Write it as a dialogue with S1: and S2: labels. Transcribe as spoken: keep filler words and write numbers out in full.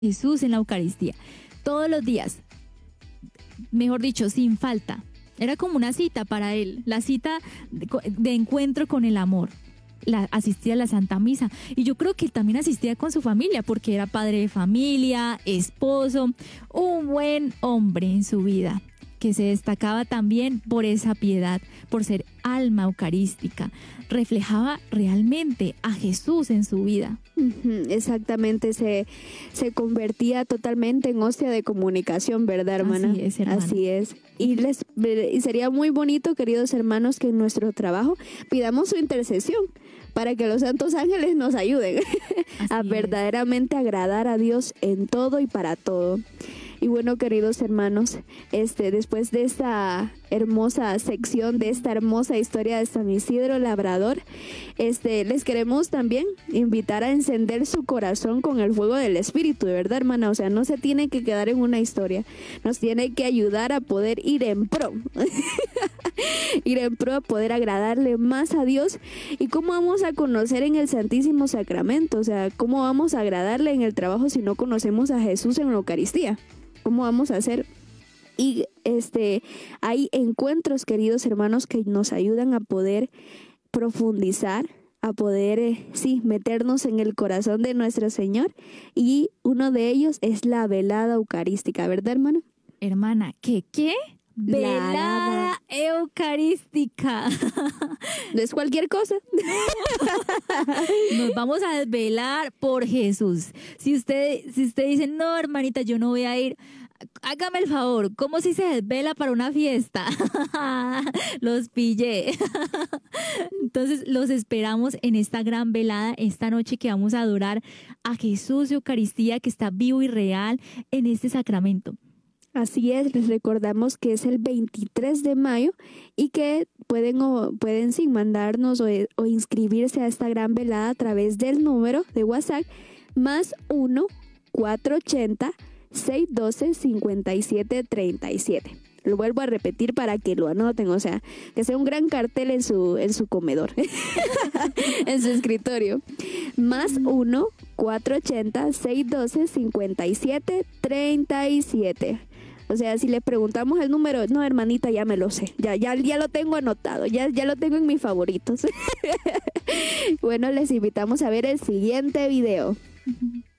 S1: Jesús en la Eucaristía. Todos los días, mejor dicho, sin falta. Era como una cita para él, la cita de, de encuentro con el amor. La, asistía a la Santa Misa. Y yo creo que él también asistía con su familia, porque era padre de familia, esposo, un buen hombre en su vida, que se destacaba también por esa piedad, por ser alma eucarística. Reflejaba realmente a Jesús en su vida.
S2: Exactamente, se, se convertía totalmente en hostia de comunicación, ¿verdad, hermana?
S1: Así es, hermana.
S2: Así es. Y, les, y sería muy bonito, queridos hermanos, que en nuestro trabajo pidamos su intercesión para que los santos ángeles nos ayuden a verdaderamente agradar a Dios en todo y para todo. Y bueno, queridos hermanos, este, después de esta hermosa sección, de esta hermosa historia de San Isidro Labrador, este, les queremos también invitar a encender su corazón con el fuego del Espíritu, de verdad, hermana. O sea, no se tiene que quedar en una historia, nos tiene que ayudar a poder ir en pro, ir en pro a poder agradarle más a Dios. ¿Y cómo vamos a conocer en el Santísimo Sacramento? O sea, ¿cómo vamos a agradarle en el trabajo si no conocemos a Jesús en la Eucaristía? ¿Cómo vamos a hacer? Y este, hay encuentros, queridos hermanos, que nos ayudan a poder profundizar, a poder, eh, sí, meternos en el corazón de nuestro Señor. Y uno de ellos es la velada eucarística, ¿verdad, hermano?
S1: Hermana, ¿qué qué? Velada eucarística.
S2: No es cualquier cosa.
S1: Nos vamos a desvelar por Jesús. Si usted, si usted dice, no, hermanita, yo no voy a ir, hágame el favor, ¿cómo si se desvela para una fiesta? Los pillé. Entonces los esperamos en esta gran velada, esta noche que vamos a adorar a Jesús de Eucaristía, que está vivo y real en este sacramento.
S2: Así es, les recordamos que es el veintitrés de mayo y que pueden o pueden sí, mandarnos o, o inscribirse a esta gran velada a través del número de WhatsApp más uno cuatro ochenta seiscientos doce cincuenta y siete treinta y siete. Lo vuelvo a repetir para que lo anoten, o sea, que sea un gran cartel en su en su comedor, en su escritorio. Más uno cuatro ochenta seiscientos doce cincuenta y siete treinta y siete. O sea, si le preguntamos el número, no, hermanita, ya me lo sé. Ya, ya, ya lo tengo anotado. Ya, ya lo tengo en mis favoritos. Bueno, les invitamos a ver el siguiente video.